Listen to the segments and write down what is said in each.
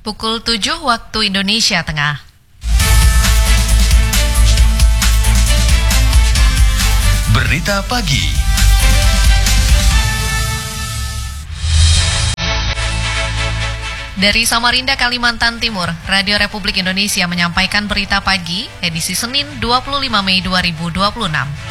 Pukul 7 waktu Indonesia Tengah. Berita pagi. Dari Samarinda, Kalimantan Timur, Radio Republik Indonesia menyampaikan berita pagi edisi Senin 25 Mei 2026.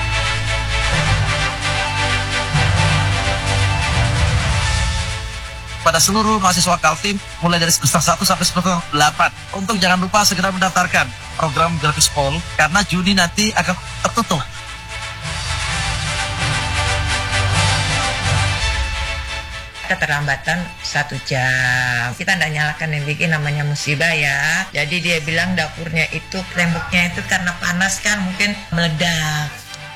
Pada seluruh mahasiswa Kaltim mulai dari semester 1 sampai semester 8. Untuk jangan lupa segera mendaftarkan program gratis Pol karena Juni nanti akan tertutup. Keterlambatan 1 jam. Kita tidak nyalakan yang bikin namanya musibah ya. Jadi dia bilang dapurnya itu, temboknya itu karena panas kan mungkin meledak.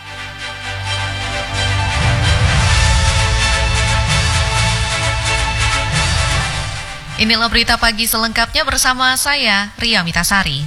Inilah berita pagi selengkapnya bersama saya, Ria Mitasari.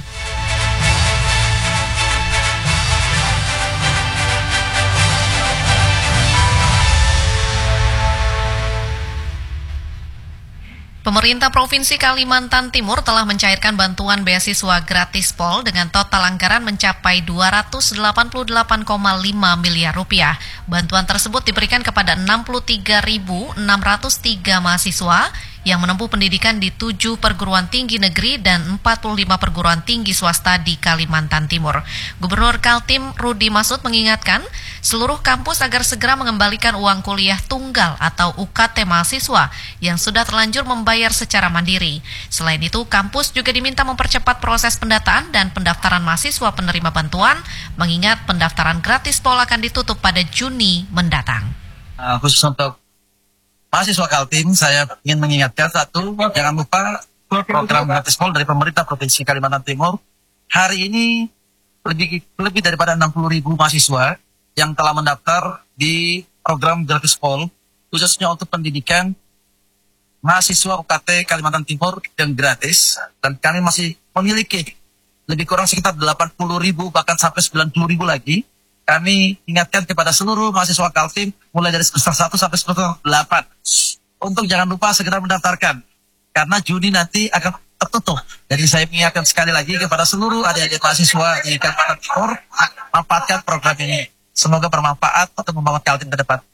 Pemerintah Provinsi Kalimantan Timur telah mencairkan bantuan beasiswa gratis Pol dengan total anggaran mencapai 288,5 miliar rupiah. Bantuan tersebut diberikan kepada 63.603 mahasiswa yang menempuh pendidikan di 7 perguruan tinggi negeri dan 45 perguruan tinggi swasta di Kalimantan Timur. Gubernur Kaltim Rudi Masud mengingatkan seluruh kampus agar segera mengembalikan uang kuliah tunggal atau UKT mahasiswa yang sudah terlanjur membayar secara mandiri. Selain itu, kampus juga diminta mempercepat proses pendataan dan pendaftaran mahasiswa penerima bantuan, mengingat pendaftaran gratis Pol akan ditutup pada Juni mendatang. Khusus untuk mahasiswa Kaltim, saya ingin mengingatkan satu, jangan lupa program gratis Pol dari pemerintah Provinsi Kalimantan Timur. Hari ini lebih daripada 60.000 mahasiswa yang telah mendaftar di program gratis Pol, khususnya untuk pendidikan mahasiswa UKT Kalimantan Timur yang gratis, dan kami masih memiliki lebih kurang sekitar 80.000 bahkan sampai 90.000 lagi. Kami ingatkan kepada seluruh mahasiswa Kaltim mulai dari semester 1 sampai semester 8. Untuk jangan lupa segera mendaftarkan karena Juni nanti akan tertutup. Jadi saya mengingatkan sekali lagi kepada seluruh adik-adik mahasiswa di Kalimantan Timur, manfaatkan program ini. Semoga bermanfaat untuk membawa Kaltim ke depan.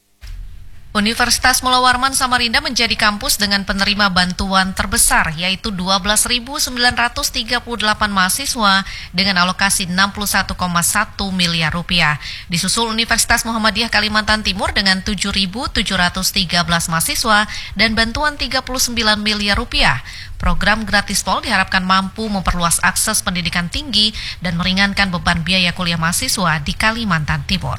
Universitas Mula Warman Samarinda menjadi kampus dengan penerima bantuan terbesar, yaitu 12.938 mahasiswa dengan alokasi 61,1 miliar rupiah. Disusul Universitas Muhammadiyah Kalimantan Timur dengan 7.713 mahasiswa dan bantuan 39 miliar rupiah. Program gratis Pol diharapkan mampu memperluas akses pendidikan tinggi dan meringankan beban biaya kuliah mahasiswa di Kalimantan Timur.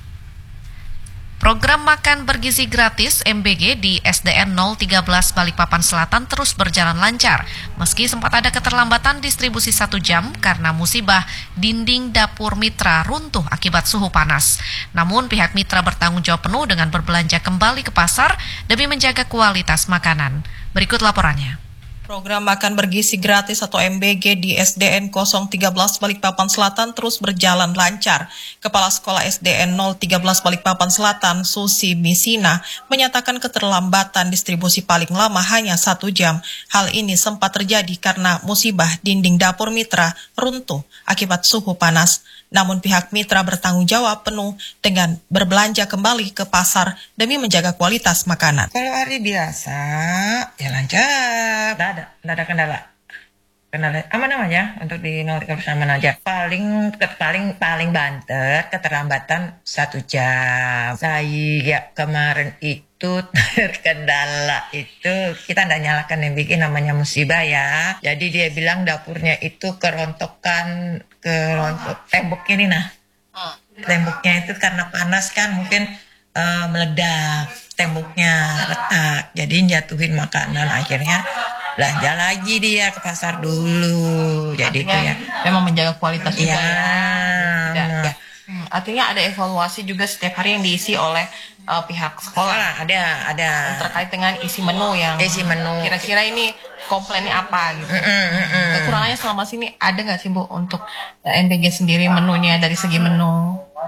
Program makan bergizi gratis MBG di SDN 013 Balikpapan Selatan terus berjalan lancar, meski sempat ada keterlambatan distribusi 1 jam karena musibah dinding dapur mitra runtuh akibat suhu panas. Namun pihak mitra bertanggung jawab penuh dengan berbelanja kembali ke pasar demi menjaga kualitas makanan. Berikut laporannya. Program makan bergizi gratis atau MBG di SDN 013 Balikpapan Selatan terus berjalan lancar. Kepala Sekolah SDN 013 Balikpapan Selatan, Susi Misina, menyatakan keterlambatan distribusi paling lama hanya 1 jam. Hal ini sempat terjadi karena musibah dinding dapur mitra runtuh akibat suhu panas. Namun pihak mitra bertanggung jawab penuh dengan berbelanja kembali ke pasar demi menjaga kualitas makanan. Kalau hari biasa ya lancar, tidak ada kendala. Apa namanya untuk di 013 aman aja. Paling banter keterlambatan 1 jam. Saya kemarin itu terkendala itu, kita tidak nyalakan yang bikin namanya musibah ya. Jadi dia bilang dapurnya itu kerontokan temboknya nih temboknya itu karena panas kan mungkin meledak, temboknya retak, jadi jatuhin makanan, akhirnya belanja lagi dia ke pasar dulu. Jadi itu ya Memang menjaga kualitas juga ya. Artinya ada evaluasi juga setiap hari yang diisi oleh pihak sekolah. Ada Terkait dengan isi menu kira-kira ini komplainnya apa gitu. Kekurangannya selama sini ada nggak sih Bu untuk NBG sendiri menunya dari segi menu?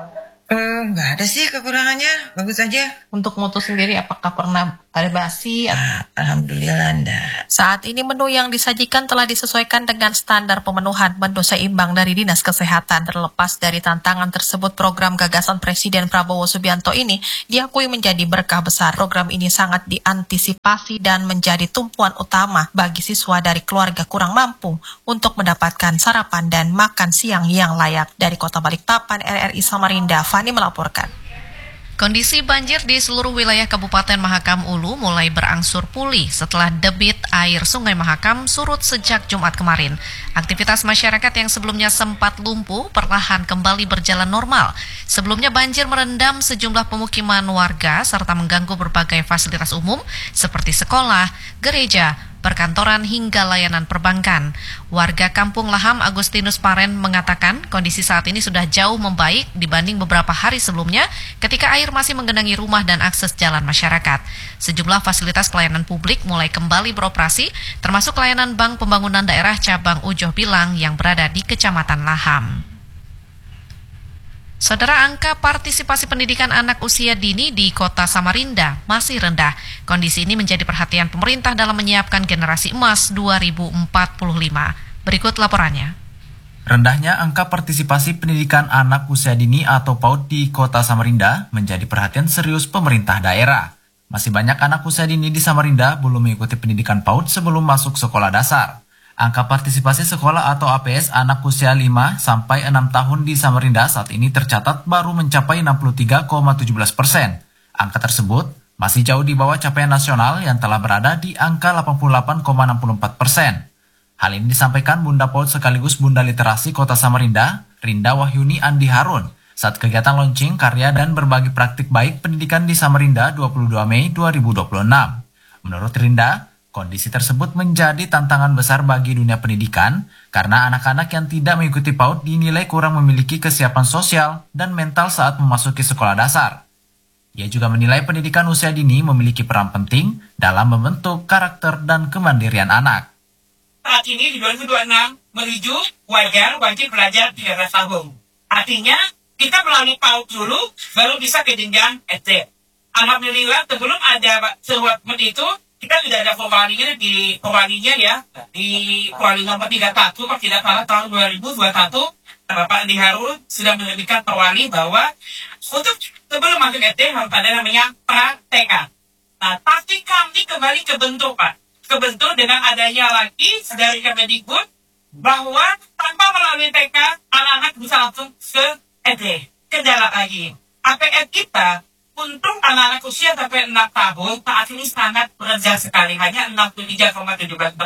Nggak ada sih kekurangannya, bagus aja. Untuk mutu sendiri apakah pernah ada basi? Alhamdulillah enggak. Saat ini menu yang disajikan telah disesuaikan dengan standar pemenuhan menu seimbang dari Dinas Kesehatan. Terlepas dari tantangan tersebut, program gagasan Presiden Prabowo Subianto ini diakui menjadi berkah besar. Program ini sangat diantisipasi dan menjadi tumpuan utama bagi siswa dari keluarga kurang mampu untuk mendapatkan sarapan dan makan siang yang layak. Dari Kota Balikpapan, RRI Samarinda, Fani melaporkan. Kondisi banjir di seluruh wilayah Kabupaten Mahakam Ulu mulai berangsur pulih setelah debit air Sungai Mahakam surut sejak Jumat kemarin. Aktivitas masyarakat yang sebelumnya sempat lumpuh perlahan kembali berjalan normal. Sebelumnya banjir merendam sejumlah pemukiman warga serta mengganggu berbagai fasilitas umum seperti sekolah, gereja, perkantoran hingga layanan perbankan. Warga Kampung Laham Agustinus Paren mengatakan kondisi saat ini sudah jauh membaik dibanding beberapa hari sebelumnya ketika air masih menggenangi rumah dan akses jalan masyarakat. Sejumlah fasilitas pelayanan publik mulai kembali beroperasi, termasuk layanan Bank Pembangunan Daerah Cabang Ujoh Bilang yang berada di Kecamatan Laham. Saudara, angka partisipasi pendidikan anak usia dini di Kota Samarinda masih rendah. Kondisi ini menjadi perhatian pemerintah dalam menyiapkan generasi emas 2045. Berikut laporannya. Rendahnya angka partisipasi pendidikan anak usia dini atau PAUD di Kota Samarinda menjadi perhatian serius pemerintah daerah. Masih banyak anak usia dini di Samarinda belum mengikuti pendidikan PAUD sebelum masuk sekolah dasar. Angka partisipasi sekolah atau APS anak usia 5 sampai 6 tahun di Samarinda saat ini tercatat baru mencapai 63,17%. Angka tersebut masih jauh di bawah capaian nasional yang telah berada di angka 88,64%. Hal ini disampaikan Bunda PAUD sekaligus Bunda Literasi Kota Samarinda, Rinda Wahyuni Andi Harun, saat kegiatan launching karya dan berbagi praktik baik pendidikan di Samarinda 22 Mei 2026. Menurut Rinda, kondisi tersebut menjadi tantangan besar bagi dunia pendidikan karena anak-anak yang tidak mengikuti PAUD dinilai kurang memiliki kesiapan sosial dan mental saat memasuki sekolah dasar. Ia juga menilai pendidikan usia dini memiliki peran penting dalam membentuk karakter dan kemandirian anak. Saat ini di 2026 menuju wajar wajib belajar 13 tahun. Artinya kita melalui PAUD dulu baru bisa ke jenjang SD. Alhamdulillah sebelum ada sebuah itu kita sudah ada Polwalinya di Polwali nomor 31 kalau tidak salah tahun 2021 Bapak Andi Harun sudah menerbitkan Polwali bahwa untuk sebelum masuk SD harus ada namanya pra-TK. Nah, tapi kami kembali ke bentuk Pak, kebentuk dengan adanya lagi dari Kemendikbud bahwa tanpa melalui TK anak-anak bisa langsung ke SD. Kendala lagi APR kita untuk anak-anak usia sampai 6 tahun saat ini sangat rendah sekali, hanya 63,17%.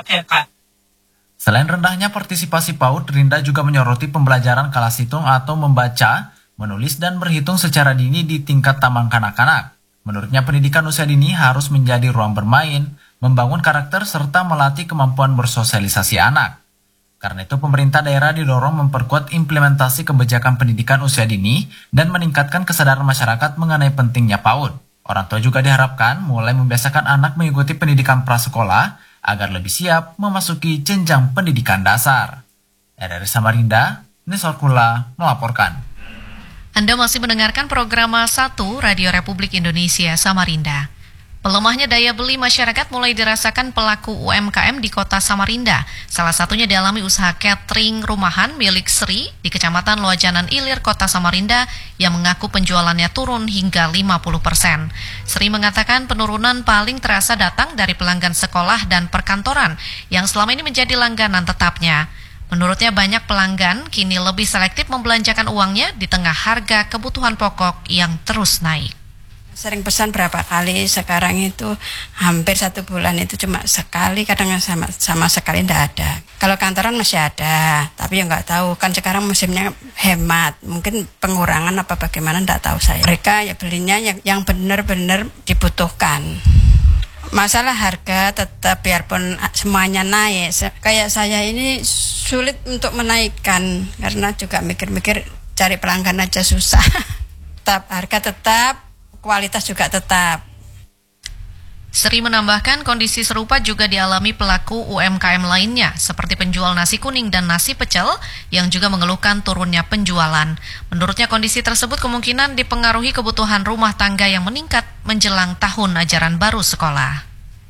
Selain rendahnya partisipasi PAUD, Rinda juga menyoroti pembelajaran kelas hitung atau membaca, menulis dan berhitung secara dini di tingkat taman kanak-kanak. Menurutnya pendidikan usia dini harus menjadi ruang bermain, membangun karakter serta melatih kemampuan bersosialisasi anak. Karena itu pemerintah daerah didorong memperkuat implementasi kebijakan pendidikan usia dini dan meningkatkan kesadaran masyarakat mengenai pentingnya PAUD. Orang tua juga diharapkan mulai membiasakan anak mengikuti pendidikan prasekolah agar lebih siap memasuki jenjang pendidikan dasar. RRI Samarinda, Nesorkula melaporkan. Anda masih mendengarkan program 1 Radio Republik Indonesia Samarinda. Pelemahnya daya beli masyarakat mulai dirasakan pelaku UMKM di Kota Samarinda. Salah satunya dialami usaha catering rumahan milik Sri di Kecamatan Loajanan Ilir, Kota Samarinda yang mengaku penjualannya turun hingga 50%. Sri mengatakan penurunan paling terasa datang dari pelanggan sekolah dan perkantoran yang selama ini menjadi langganan tetapnya. Menurutnya banyak pelanggan kini lebih selektif membelanjakan uangnya di tengah harga kebutuhan pokok yang terus naik. Sering pesan berapa kali, sekarang itu hampir 1 bulan itu cuma sekali, kadang sama sekali tidak ada. Kalau kantoran masih ada, tapi ya nggak tahu, kan sekarang musimnya hemat, mungkin pengurangan apa bagaimana tidak tahu saya. Mereka ya belinya yang benar-benar dibutuhkan. Masalah harga tetap biarpun semuanya naik, kayak saya ini sulit untuk menaikkan, karena juga mikir-mikir cari pelanggan aja susah. Tetap harga tetap, kualitas juga tetap. Sri menambahkan kondisi serupa juga dialami pelaku UMKM lainnya seperti penjual nasi kuning dan nasi pecel yang juga mengeluhkan turunnya penjualan. Menurutnya kondisi tersebut kemungkinan dipengaruhi kebutuhan rumah tangga yang meningkat menjelang tahun ajaran baru sekolah.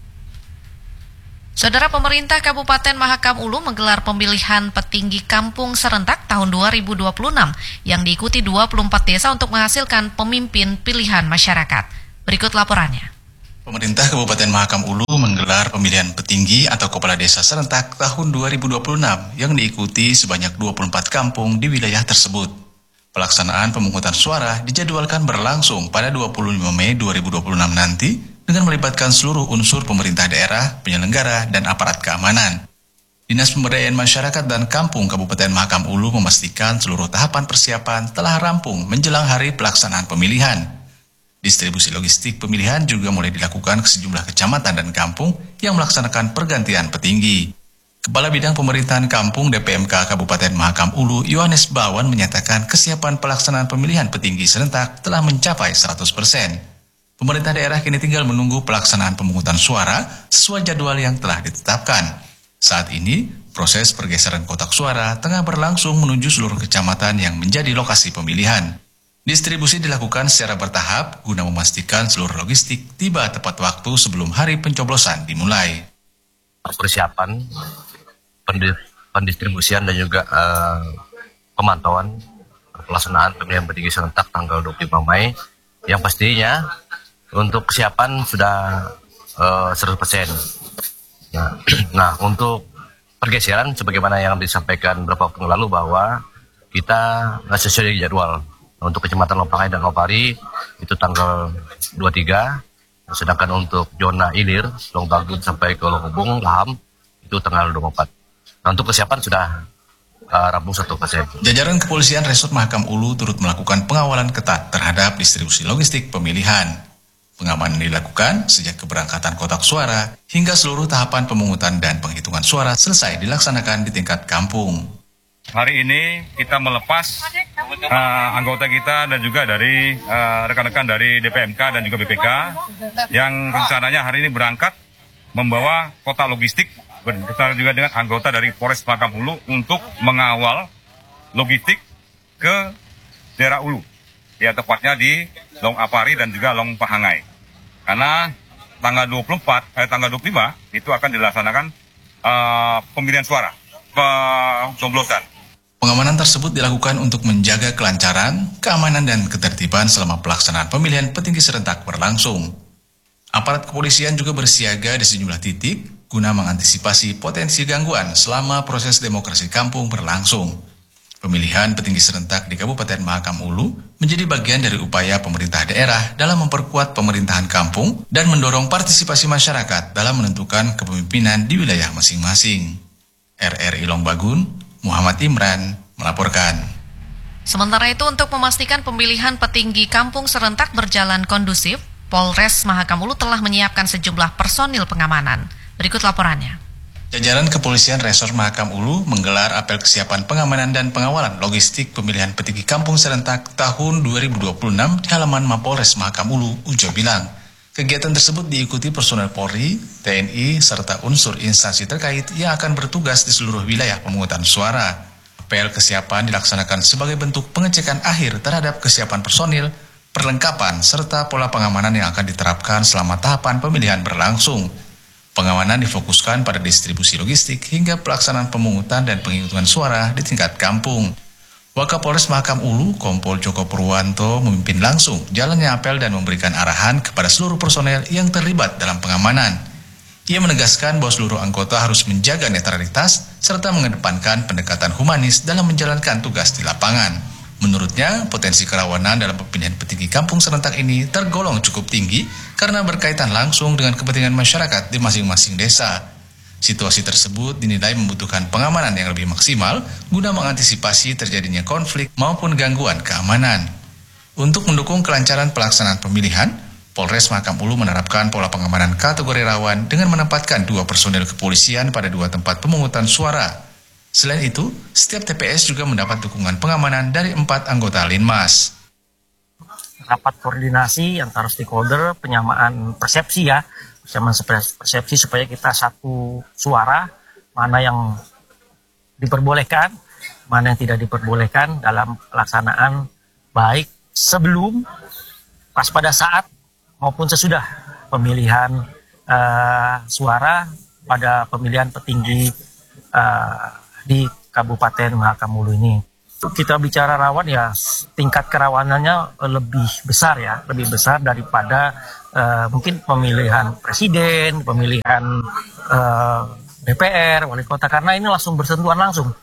Saudara, pemerintah Kabupaten Mahakam Ulu menggelar pemilihan petinggi kampung serentak tahun 2026 yang diikuti 24 desa untuk menghasilkan pemimpin pilihan masyarakat. Berikut laporannya. Pemerintah Kabupaten Mahakam Ulu menggelar pemilihan petinggi atau kepala desa serentak tahun 2026 yang diikuti sebanyak 24 kampung di wilayah tersebut. Pelaksanaan pemungutan suara dijadwalkan berlangsung pada 25 Mei 2026 nanti dengan melibatkan seluruh unsur pemerintah daerah, penyelenggara, dan aparat keamanan. Dinas Pemberdayaan Masyarakat dan Kampung Kabupaten Mahakam Ulu memastikan seluruh tahapan persiapan telah rampung menjelang hari pelaksanaan pemilihan. Distribusi logistik pemilihan juga mulai dilakukan ke sejumlah kecamatan dan kampung yang melaksanakan pergantian petinggi. Kepala Bidang Pemerintahan Kampung DPMK Kabupaten Mahakam Ulu, Yohanes Bawan, menyatakan kesiapan pelaksanaan pemilihan petinggi serentak telah mencapai 100%. Pemerintah daerah kini tinggal menunggu pelaksanaan pemungutan suara sesuai jadwal yang telah ditetapkan. Saat ini, proses pergeseran kotak suara tengah berlangsung menuju seluruh kecamatan yang menjadi lokasi pemilihan. Distribusi dilakukan secara bertahap guna memastikan seluruh logistik tiba tepat waktu sebelum hari pencoblosan dimulai. Persiapan, pendistribusian dan juga pemantauan pelaksanaan pemilihan petinggi serentak tanggal 25 Mei yang pastinya untuk kesiapan sudah 100%. Nah, untuk pergeseran sebagaimana yang disampaikan beberapa waktu lalu bahwa kita sesuai jadwal. Untuk Kecamatan Lopangai dan Lopari itu tanggal 23, sedangkan untuk zona Ilir, Longbagun sampai ke Longhubung, Laham itu tanggal 24. Nah, untuk kesiapan sudah rampung 1%. Jajaran kepolisian Resort Mahakam Ulu turut melakukan pengawalan ketat terhadap distribusi logistik pemilihan. Pengamanan dilakukan sejak keberangkatan kotak suara hingga seluruh tahapan pemungutan dan penghitungan suara selesai dilaksanakan di tingkat kampung. Hari ini kita melepas anggota kita dan juga dari rekan-rekan dari DPMK dan juga BPK yang rencananya hari ini berangkat membawa kotak logistik bersama juga dengan anggota dari Polres Mahakam Ulu untuk mengawal logistik ke daerah Ulu, ya tepatnya di Long Apari dan juga Long Pahangai. Karena tanggal 25 itu akan dilaksanakan pemilihan suara, pencoblosan. Pengamanan tersebut dilakukan untuk menjaga kelancaran, keamanan, dan ketertiban selama pelaksanaan pemilihan petinggi serentak berlangsung. Aparat kepolisian juga bersiaga di sejumlah titik guna mengantisipasi potensi gangguan selama proses demokrasi kampung berlangsung. Pemilihan petinggi serentak di Kabupaten Mahakam Ulu menjadi bagian dari upaya pemerintah daerah dalam memperkuat pemerintahan kampung dan mendorong partisipasi masyarakat dalam menentukan kepemimpinan di wilayah masing-masing. RRI Longbagun, Muhammad Imran melaporkan. Sementara itu, untuk memastikan pemilihan petinggi kampung serentak berjalan kondusif, Polres Mahakam Ulu telah menyiapkan sejumlah personil pengamanan. Berikut laporannya. Jajaran Kepolisian Resort Mahakam Ulu menggelar apel kesiapan pengamanan dan pengawalan logistik pemilihan petinggi kampung serentak tahun 2026 di halaman Mapolres Mahakam Ulu, Ujo bilang. Kegiatan tersebut diikuti personel Polri, TNI, serta unsur instansi terkait yang akan bertugas di seluruh wilayah pemungutan suara. Apel kesiapan dilaksanakan sebagai bentuk pengecekan akhir terhadap kesiapan personil, perlengkapan, serta pola pengamanan yang akan diterapkan selama tahapan pemilihan berlangsung. Pengamanan difokuskan pada distribusi logistik hingga pelaksanaan pemungutan dan penghitungan suara di tingkat kampung. Wakapolres Mahakam Ulu, Kompol Joko Purwanto, memimpin langsung jalannya apel dan memberikan arahan kepada seluruh personel yang terlibat dalam pengamanan. Ia menegaskan bahwa seluruh anggota harus menjaga netralitas serta mengedepankan pendekatan humanis dalam menjalankan tugas di lapangan. Menurutnya, potensi kerawanan dalam pemilihan petinggi kampung serentak ini tergolong cukup tinggi karena berkaitan langsung dengan kepentingan masyarakat di masing-masing desa. Situasi tersebut dinilai membutuhkan pengamanan yang lebih maksimal guna mengantisipasi terjadinya konflik maupun gangguan keamanan. Untuk mendukung kelancaran pelaksanaan pemilihan, Polres Mahakam Ulu menerapkan pola pengamanan kategori rawan dengan menempatkan 2 personel kepolisian pada 2 tempat pemungutan suara. Selain itu, setiap TPS juga mendapat dukungan pengamanan dari 4 anggota Linmas. Rapat koordinasi antara stakeholder, penyamaan persepsi ya, sama persepsi supaya kita satu suara, mana yang diperbolehkan, mana yang tidak diperbolehkan dalam pelaksanaan baik sebelum, pas pada saat maupun sesudah pemilihan suara pada pemilihan petinggi di Kabupaten Mahakam Ulu ini. Kita bicara rawan ya, tingkat kerawanannya lebih besar ya, lebih besar daripada mungkin pemilihan presiden, pemilihan DPR, wali kota, karena ini langsung bersentuhan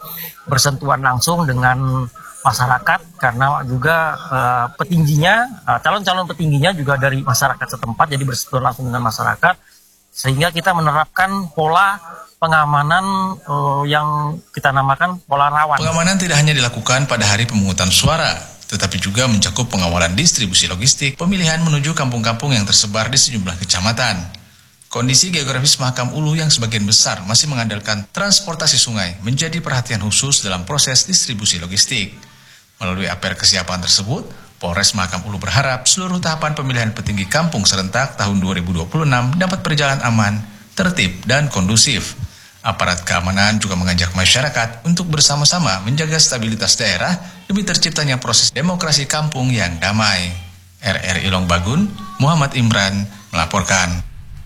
langsung dengan masyarakat, karena juga petingginya, calon-calon petingginya juga dari masyarakat setempat, jadi bersentuhan langsung dengan masyarakat, sehingga kita menerapkan pola pengamanan yang kita namakan pola rawan. Pengamanan tidak hanya dilakukan pada hari pemungutan suara, tetapi juga mencakup pengawalan distribusi logistik, pemilihan menuju kampung-kampung yang tersebar di sejumlah kecamatan. Kondisi geografis Mahakam Ulu yang sebagian besar masih mengandalkan transportasi sungai menjadi perhatian khusus dalam proses distribusi logistik. Melalui apel kesiapan tersebut, Polres Mahakam Ulu berharap seluruh tahapan pemilihan petinggi kampung serentak tahun 2026 dapat berjalan aman, tertib, dan kondusif. Aparat keamanan juga mengajak masyarakat untuk bersama-sama menjaga stabilitas daerah demi terciptanya proses demokrasi kampung yang damai. RRI Longbagun, Muhammad Imran melaporkan.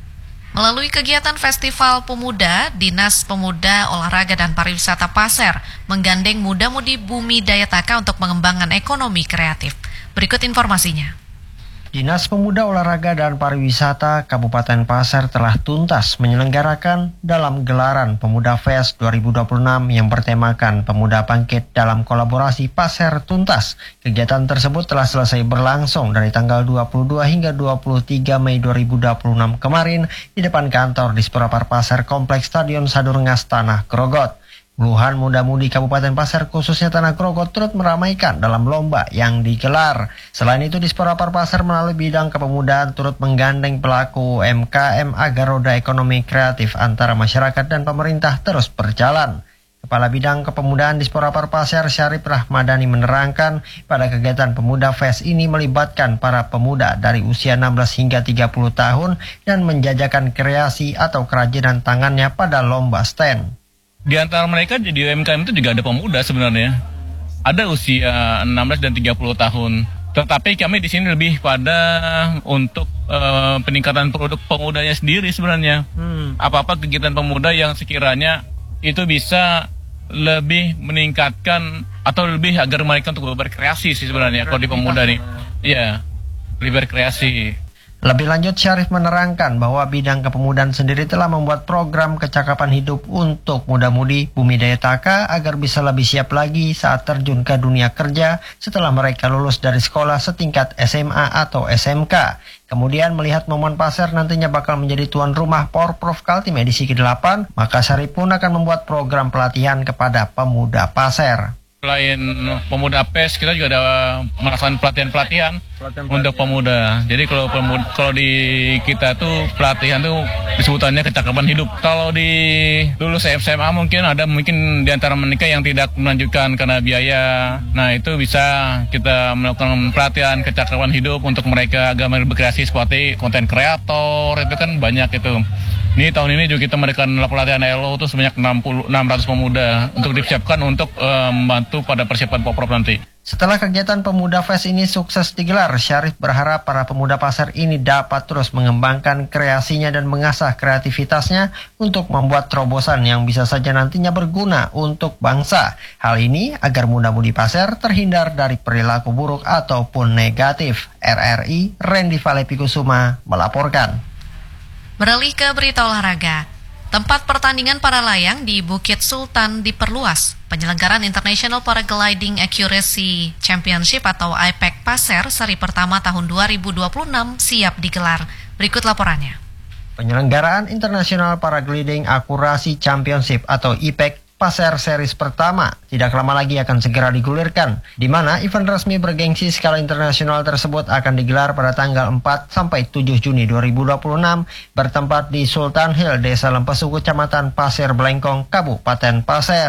Melalui kegiatan Festival Pemuda, Dinas Pemuda, Olahraga dan Pariwisata Pasir menggandeng muda-mudi Bumi Daya Taka untuk mengembangkan ekonomi kreatif. Berikut informasinya. Dinas Pemuda, Olahraga dan Pariwisata Kabupaten Pasir telah tuntas menyelenggarakan dalam gelaran Pemuda Fest 2026 yang bertemakan Pemuda Bangkit dalam kolaborasi Pasir Tuntas. Kegiatan tersebut telah selesai berlangsung dari tanggal 22 hingga 23 Mei 2026 kemarin di depan kantor Disporapar Pasir Kompleks Stadion Sadurngas Tanah Grogot. Puluhan muda-mudi Kabupaten Pasir khususnya Tanah Grogot turut meramaikan dalam lomba yang digelar. Selain itu, Disporapar Pasir melalui bidang kepemudaan turut menggandeng pelaku UMKM agar roda ekonomi kreatif antara masyarakat dan pemerintah terus berjalan. Kepala Bidang Kepemudaan Disporapar Pasir Syarif Rahmadani menerangkan pada kegiatan Pemuda Fest ini melibatkan para pemuda dari usia 16 hingga 30 tahun dan menjajakan kreasi atau kerajinan tangannya pada lomba stand. Di antara mereka di UMKM itu juga ada pemuda sebenarnya. Ada usia 16 dan 30 tahun. Tetapi kami di sini lebih pada untuk peningkatan produk pemudanya sendiri sebenarnya. Apa-apa kegiatan pemuda yang sekiranya itu bisa lebih meningkatkan atau lebih agar mereka untuk berkreasi sih sebenarnya kalau di pemuda nih. Iya, lebih berkreasi. Lebih lanjut, Syarif menerangkan bahwa bidang kepemudaan sendiri telah membuat program kecakapan hidup untuk muda-mudi Bumi Daya Taka agar bisa lebih siap lagi saat terjun ke dunia kerja setelah mereka lulus dari sekolah setingkat SMA atau SMK. Kemudian melihat momen Pasir nantinya bakal menjadi tuan rumah Porprov Kaltim edisi ke-8, maka Syarif pun akan membuat program pelatihan kepada pemuda Pasir. Selain Pemuda PES, kita juga ada melaksanakan pelatihan untuk pemuda. Jadi kalau di kita tuh pelatihan tuh disebutannya kecakapan hidup. Kalau di lulus SMA mungkin di antara mereka yang tidak melanjutkan karena biaya. Nah, itu bisa kita melakukan pelatihan kecakapan hidup untuk mereka agar berkreasi seperti konten kreator, itu kan banyak itu. Ini tahun ini juga kita memberikan pelatihan ELO itu sebanyak 600 pemuda untuk disiapkan untuk membantu pada persiapan Poprov nanti. Setelah kegiatan Pemuda Fest ini sukses digelar, Syarif berharap para pemuda Pasir ini dapat terus mengembangkan kreasinya dan mengasah kreativitasnya untuk membuat terobosan yang bisa saja nantinya berguna untuk bangsa. Hal ini agar muda-mudi Pasir terhindar dari perilaku buruk ataupun negatif. RRI Randy Valepikusuma melaporkan. Beralih ke berita olahraga. Tempat pertandingan para layang di Bukit Sultan diperluas. Penyelenggaraan International Paragliding Accuracy Championship atau IPAC Pasir seri pertama tahun 2026 siap digelar. Berikut laporannya. Penyelenggaraan International Paragliding Accuracy Championship atau IPAC Pasir series pertama tidak lama lagi akan segera digulirkan, di mana event resmi bergengsi skala internasional tersebut akan digelar pada tanggal 4 sampai 7 Juni 2026 bertempat di Sultan Hill, Desa Lempesu, Kecamatan Pasir Blengkong, Kabupaten Pasir.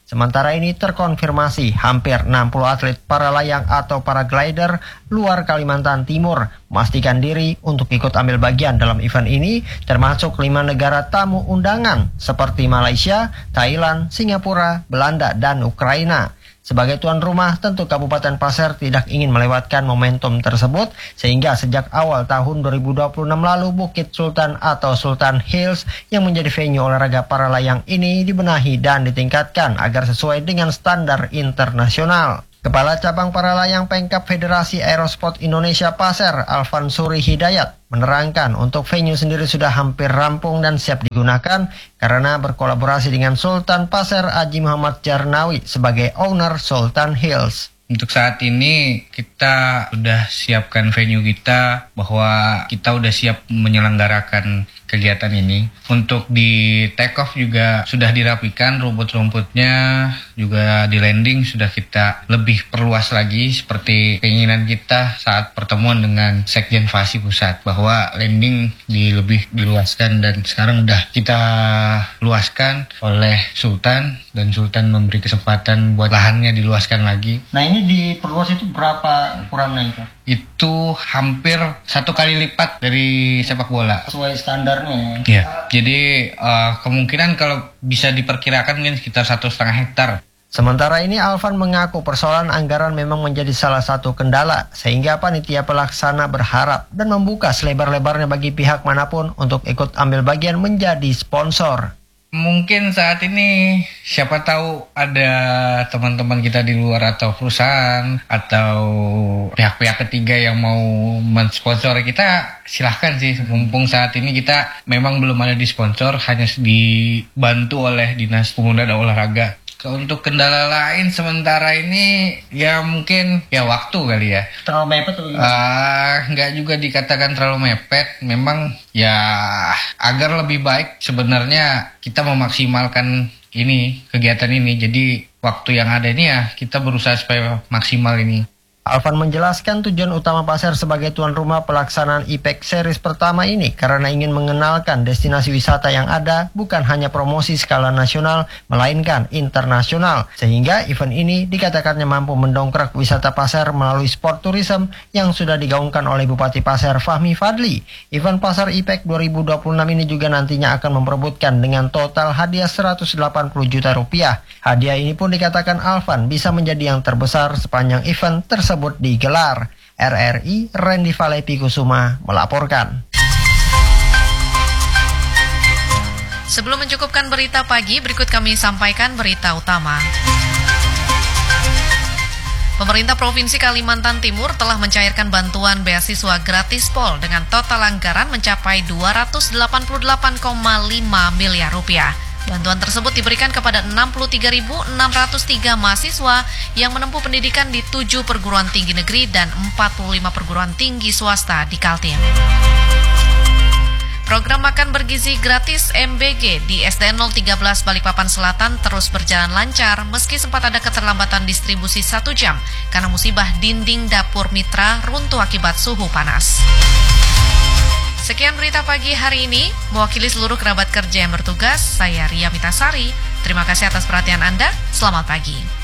Sementara ini terkonfirmasi hampir 60 atlet para layang atau para glider luar Kalimantan Timur memastikan diri untuk ikut ambil bagian dalam event ini, termasuk 5 negara tamu undangan seperti Malaysia, Thailand, Singapura, Belanda, dan Ukraina. Sebagai tuan rumah, tentu Kabupaten Pasir tidak ingin melewatkan momentum tersebut, sehingga sejak awal tahun 2026 lalu Bukit Sultan atau Sultan Hills yang menjadi venue olahraga para layang ini dibenahi dan ditingkatkan agar sesuai dengan standar internasional. Kepala Cabang Para Layang Pengkap Federasi Aerosport Indonesia Pasir, Alvan Suri Hidayat, menerangkan untuk venue sendiri sudah hampir rampung dan siap digunakan karena berkolaborasi dengan Sultan Pasir Haji Muhammad Jarnawi sebagai owner Sultan Hills. Untuk saat ini kita sudah siapkan venue kita, bahwa kita udah siap menyelenggarakan kegiatan ini. Untuk di take off juga sudah dirapikan rumput-rumputnya, juga di landing sudah kita lebih perluas lagi seperti keinginan kita saat pertemuan dengan Sekjen Fasi Pusat, bahwa landing lebih diluaskan, dan sekarang udah kita luaskan oleh Sultan, dan Sultan memberi kesempatan buat lahannya diluaskan lagi. Nah, ini diperluas itu berapa ukurannya itu? Itu hampir 1 kali lipat dari sepak bola. Sesuai standarnya. Ya, jadi kemungkinan kalau bisa diperkirakan mungkin sekitar 1,5 hektar. Sementara ini Alvan mengaku persoalan anggaran memang menjadi salah satu kendala, sehingga panitia pelaksana berharap dan membuka selebar-lebarnya bagi pihak manapun untuk ikut ambil bagian menjadi sponsor. Mungkin saat ini siapa tahu ada teman-teman kita di luar atau perusahaan atau pihak-pihak ketiga yang mau mensponsori kita, silahkan sih. Mumpung saat ini kita memang belum ada di sponsor, hanya dibantu oleh Dinas Pemuda dan Olahraga. Untuk kendala lain sementara ini ya mungkin ya waktu kali ya. Terlalu mepet tuh? Nggak juga dikatakan terlalu mepet. Memang ya agar lebih baik sebenarnya kita memaksimalkan kegiatan ini. Jadi waktu yang ada ini ya kita berusaha supaya maksimal ini. Alvan menjelaskan tujuan utama Pasir sebagai tuan rumah pelaksanaan IPEC Series pertama ini karena ingin mengenalkan destinasi wisata yang ada, bukan hanya promosi skala nasional, melainkan internasional. Sehingga event ini dikatakannya mampu mendongkrak wisata Pasir melalui sport tourism yang sudah digaungkan oleh Bupati Pasir Fahmi Fadli. Event Pasir IPEC 2026 ini juga nantinya akan memperebutkan dengan total hadiah 180 juta rupiah. Hadiah ini pun dikatakan Alvan bisa menjadi yang terbesar sepanjang event tersebut digelar. RRI Randy Valepi Kusuma melaporkan. Sebelum mencukupkan berita pagi, berikut kami sampaikan berita utama. Pemerintah Provinsi Kalimantan Timur telah mencairkan bantuan beasiswa gratis POL dengan total anggaran mencapai 288,5 miliar rupiah. Bantuan tersebut diberikan kepada 63.603 mahasiswa yang menempuh pendidikan di 7 perguruan tinggi negeri dan 45 perguruan tinggi swasta di Kaltim. Program makan bergizi gratis MBG di SDN 013 Balikpapan Selatan terus berjalan lancar meski sempat ada keterlambatan distribusi 1 jam karena musibah dinding dapur mitra runtuh akibat suhu panas. Sekian berita pagi hari ini, mewakili seluruh kerabat kerja yang bertugas, saya Ria Mitasari. Terima kasih atas perhatian Anda, selamat pagi.